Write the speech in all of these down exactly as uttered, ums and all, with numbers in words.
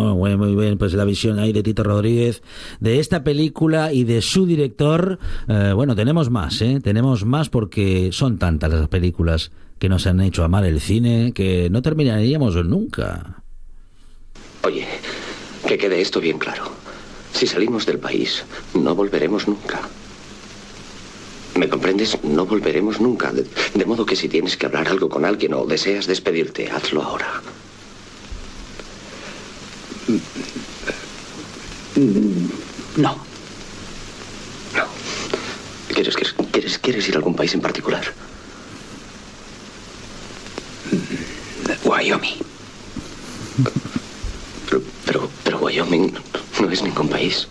Bueno, bueno, muy bien, pues la visión ahí de Tito Rodríguez, de esta película y de su director. Eh, bueno, tenemos más, ¿eh? Tenemos más porque son tantas las películas que nos han hecho amar el cine que no terminaríamos nunca. Oye, que quede esto bien claro. Si salimos del país, no volveremos nunca. ¿Me comprendes? No volveremos nunca. De, de modo que si tienes que hablar algo con alguien o deseas despedirte, hazlo ahora. No. No. ¿Quieres, quieres, quieres, quieres ir a algún país en particular? Wyoming. Pero, pero, pero Wyoming no es ningún país.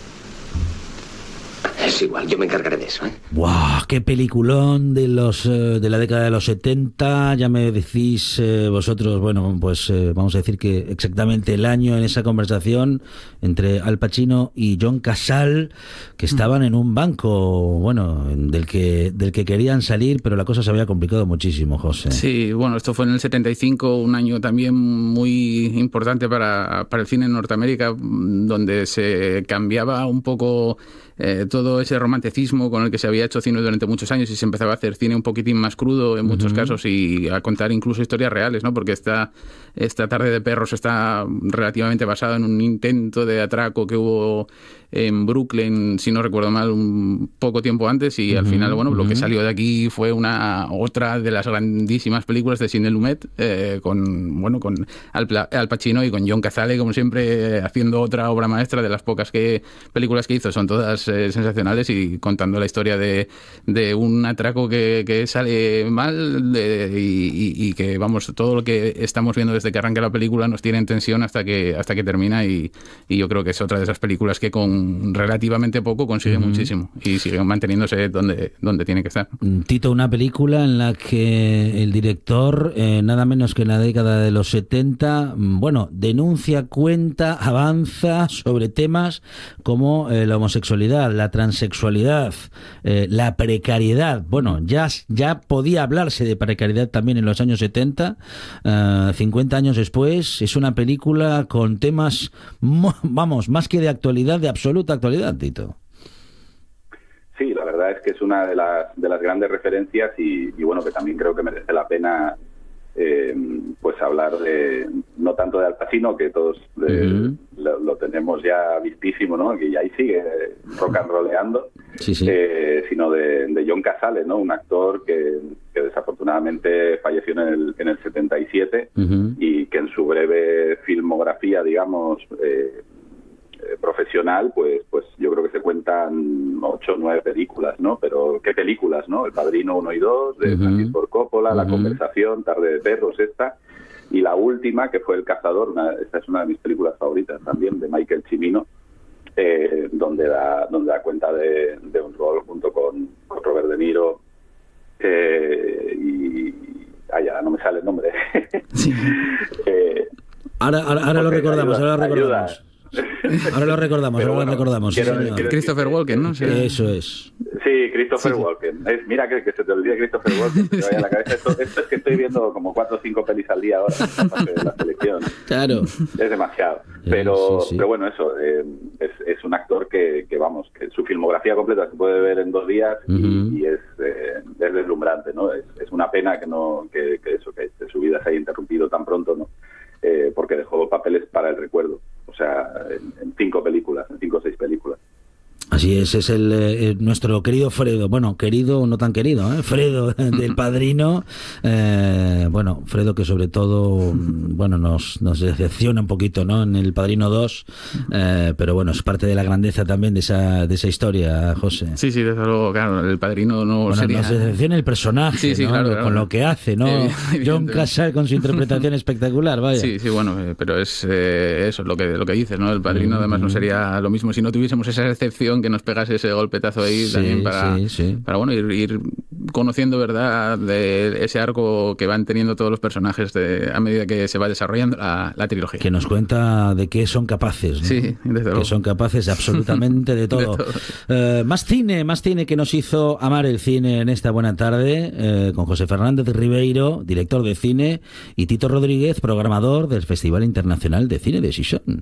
Es igual, yo me encargaré de eso, ¿eh? ¡Buah! ¡Qué peliculón de los eh, de la década de los setenta! Ya me decís eh, vosotros, bueno, pues eh, vamos a decir que exactamente el año en esa conversación entre Al Pacino y John Cazale, que estaban en un banco, bueno, del que del que querían salir, pero la cosa se había complicado muchísimo, José. Sí, bueno, esto fue en el setenta y cinco, un año también muy importante para, para el cine en Norteamérica, donde se cambiaba un poco eh, todo ese romanticismo con el que se había hecho cine durante muchos años y se empezaba a hacer cine un poquitín más crudo en muchos uh-huh. casos y a contar incluso historias reales, ¿no? Porque esta, esta Tarde de Perros está relativamente basada en un intento de atraco que hubo en Brooklyn, si no recuerdo mal, un poco tiempo antes y uh-huh, al final, bueno, uh-huh. lo que salió de aquí fue una otra de las grandísimas películas de Sidney Lumet, eh, con, bueno, con Al, Al Pacino y con John Cazale, como siempre, eh, haciendo otra obra maestra de las pocas que películas que hizo. Son todas eh, sensacionales y contando la historia de, de un atraco que, que sale mal de, y, y que, vamos, todo lo que estamos viendo desde que arranca la película nos tiene en tensión hasta que, hasta que termina y, y yo creo que es otra de esas películas que con relativamente poco consigue uh-huh. muchísimo y sigue manteniéndose donde, donde tiene que estar. Tito, una película en la que el director, eh, nada menos que en la década de los setenta, bueno, denuncia, cuenta, avanza sobre temas como eh, la homosexualidad, la transexualidad, eh, la precariedad. Bueno, ya, ya podía hablarse de precariedad también en los años setenta, eh, cincuenta años después. Es una película con temas, vamos, más que de actualidad, de absoluta actualidad, Tito. Sí, la verdad es que es una de las de las grandes referencias y, y bueno, que también creo que merece la pena eh, pues hablar de, no tanto de Al Pacino, que todos eh, uh-huh. lo, lo tenemos ya vistísimo, ¿no? Que ahí sigue rock and rolleando, sí, sí. Eh, sino de, de John Cazale, ¿no? Un actor que, que desafortunadamente falleció en el, en el setenta y siete uh-huh. y que en su breve filmografía, digamos, eh, profesional, pues pues yo creo que se cuentan ocho o nueve películas, ¿no? Pero ¿qué películas, no? El Padrino uno y dos, de uh-huh. Francis Ford Coppola, uh-huh. La Conversación, Tarde de Perros, esta, y la última, que fue El Cazador, una, esta es una de mis películas favoritas también, de Michael Cimino, eh, donde da donde da cuenta de, de un rol junto con, con Robert De Niro, eh, y... Ah, ya, no me sale el nombre. Sí. eh, ahora ahora, ahora lo recordamos, ayuda, ahora lo recordamos. Ayuda. Ahora lo recordamos, Pero ahora bueno, lo recordamos. quiero, Sí, quiero Christopher Walken, ¿no? Sí. Eso es. Sí, Christopher sí, sí. Walken. Es, mira que, que se te olvide Christopher Walken, que te vaya a la cabeza. Esto, esto es que estoy viendo como cuatro o cinco pelis al día ahora de la selección. Claro. Es demasiado. Pero, sí, sí. pero bueno, eso, eh, es, es un actor que, que, vamos, que su filmografía completa se puede ver en dos días y, uh-huh. y es, eh, es deslumbrante, ¿no? Es, es una pena que no que, que eso, que su vida se haya interrumpido tan pronto, ¿no? Eh, porque dejó papeles para el recuerdo. O sea, en, en cinco películas, en cinco o seis películas. Así es, es el, eh, nuestro querido Fredo, bueno, querido, no tan querido, ¿eh? Fredo del Padrino, eh, bueno, Fredo que sobre todo, bueno, nos, nos decepciona un poquito, ¿no? En el Padrino dos, eh, pero bueno, es parte de la grandeza también de esa de esa historia, José. Sí, sí, desde luego, claro, el Padrino no bueno, sería... nos decepciona el personaje, sí, sí, ¿no? claro, claro. Con lo que hace, ¿no? Eh, John Cazale con su interpretación espectacular, vaya. Sí, sí, bueno, eh, pero es eh, eso, lo que, lo que dices, ¿no? El Padrino mm-hmm. además no sería lo mismo si no tuviésemos esa excepción que nos pegase ese golpetazo ahí sí, también para, sí, sí. para bueno, ir, ir conociendo, ¿verdad?, de ese arco que van teniendo todos los personajes de, a medida que se va desarrollando la, la trilogía. Que nos cuenta de qué son capaces, ¿no? Sí, desde luego. Que son capaces absolutamente de todo. de todo. Uh, más cine, más cine que nos hizo amar el cine en esta buena tarde, eh, con José Fernández Ribeiro, director de cine, y Tito Rodríguez, programador del Festival Internacional de Cine de Xixón.